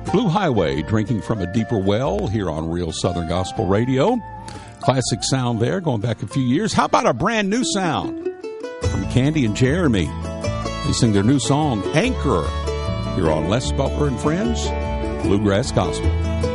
Blue Highway, Drinking from a Deeper Well, here on Real Southern Gospel Radio. Classic sound there, going back a few years. How about a brand new sound from Candy and Jeremy? They sing their new song, Anchor, here on Les Butler and Friends, Bluegrass Gospel.